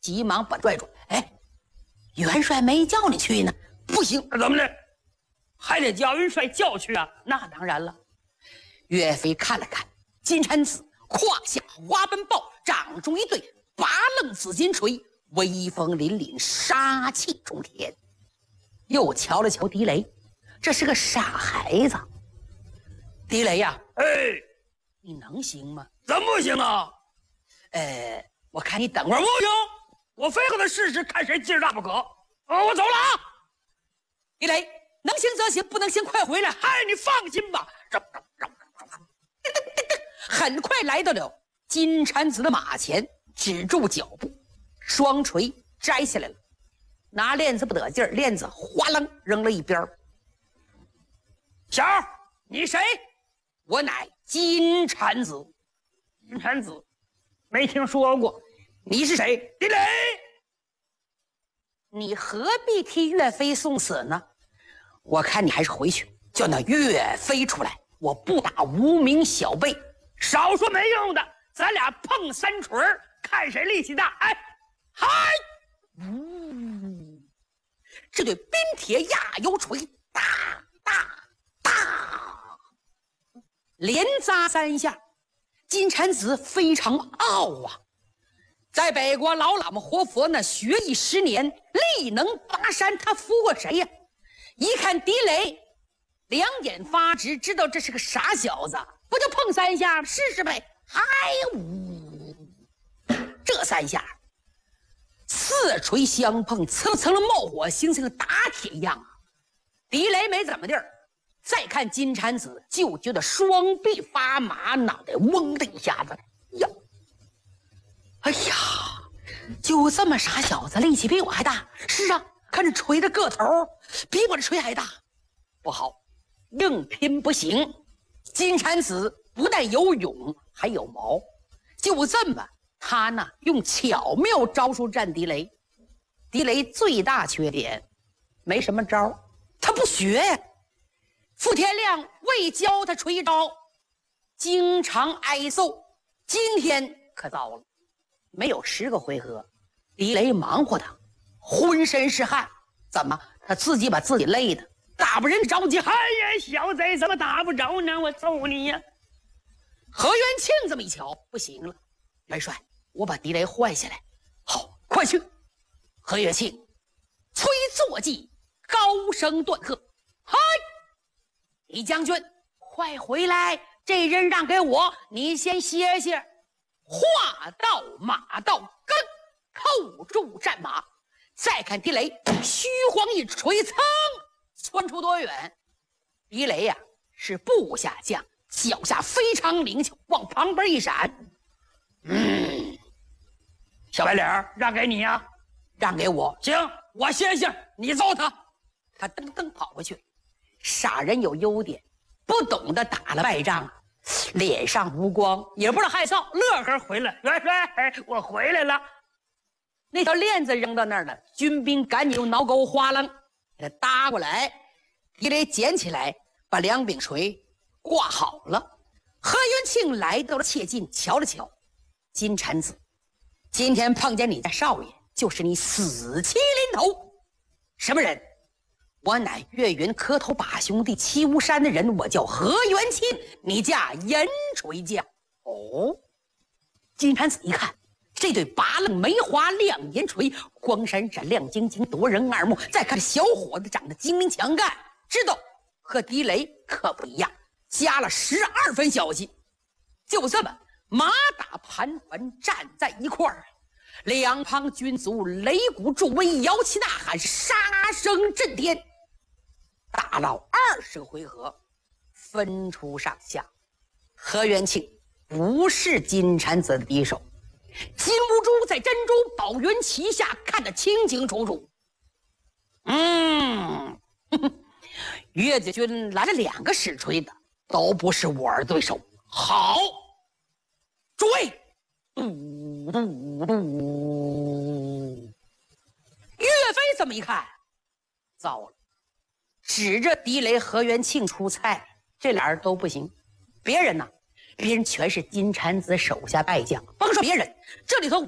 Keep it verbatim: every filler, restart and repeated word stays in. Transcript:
急忙把拽住。哎，元帅没叫你去呢。不行， 怎么的？还得叫元帅叫去啊？ 那当然了。岳飞看了看金蝉子，胯下花奔豹，掌中一对拔楞紫金锤，威风凛凛，杀气冲天。又瞧了瞧狄雷，这是个傻孩子。狄雷呀、 啊，哎， 你能行吗？ 怎么不行啊？ 呃，我看你等会儿。 不行，我非和他试试，看谁劲儿大不可。哦，我走了啊！ 狄雷，能行则行，不能行快回来。 嗨，你放心吧。 很快来到了金蝉子的马前，止住脚步，双锤摘下来了，拿链子不得劲儿，链子哗楞扔了一边。 小儿，你谁？ 我乃金蝉子。 金蝉子，没听说过。你是谁？狄雷。 你何必替岳飞送死呢？我看你还是回去叫那岳飞出来，我不打无名小辈。 少说没用的，咱俩碰三锤，看谁力气大。哎，嗨！ 呜，这对冰铁压油锤，哒哒哒，连扎三下。金蝉子非常傲啊，在北国老喇嘛活佛那学艺十年，力能拔山，他服过谁呀？一看狄雷，两眼发直，知道这是个傻小子，不就碰三下试试呗。嗨呜，这三下四锤相碰，蹭蹭的冒火星，像个打铁一样啊。狄雷没怎么地儿，再看金蝉子，就觉得双臂发麻，脑袋嗡的一下子呀，哎呀，就这么傻小子，力气比我还大。是啊，看这锤的个头比我的锤还大，不好，硬拼不行。金蝉子不但有勇还有谋，就这么他呢用巧妙招数战狄雷。狄雷最大缺点没什么招，他不学呀。傅天亮未教他锤招，经常挨揍。今天可糟了，没有十个回合，狄雷忙活他浑身是汗。怎么他自己把自己累的打不人着急。 哎呀，小贼怎么打不着呢？我揍你呀！ 何元庆这么一瞧，不行了，元帅，我把狄雷换下来。好，快去！何元庆催坐骑，高声断喝：嗨，李将军，快回来！这人让给我，你先歇歇。话到马到，跟扣住战马。再看狄雷，虚晃一锤，噌，窜出多远？狄雷呀、啊，是步下将，脚下非常灵巧，往旁边一闪。嗯， 小白脸让给你呀、啊， 让给我。 行，我歇歇，你揍他。 他噔噔跑回去。傻人有优点，不懂得打了败仗，脸上无光，也不知道害臊，乐呵回来。 元帅，我回来了。 那条链子扔到那儿了，军兵赶紧用挠钩哗楞给他搭过来。狄雷捡起来，把两柄锤挂好了。何元庆来到了切近，瞧了瞧金蝉子，今天碰见你家少爷，就是你死期临头。什么人？我乃岳云磕头把兄弟七无山的人，我叫何元庆，你家银锤匠。哦，金蝉子一看，这对拔楞梅花亮银锤，光闪闪亮晶晶，夺人耳目。再看小伙子长得精明强干，知道和狄雷可不一样，加了十二分小心。就这么马打盘桓站在一块儿，两旁军卒擂鼓助威，摇旗呐喊，杀声震天。打了二十个回合，分出上下。何元庆不是金蝉子的敌手，金兀术在珍珠宝云旗下看得清清楚楚。嗯，呵呵，岳家军来了两个使锤的，都不是我儿对手。好，诸位，嘟嘟嘟！岳飞这么一看，糟了，指着狄雷、何元庆出菜，这俩人都不行。别人呢？别人全是金蝉子手下败将，甭说别人，这里头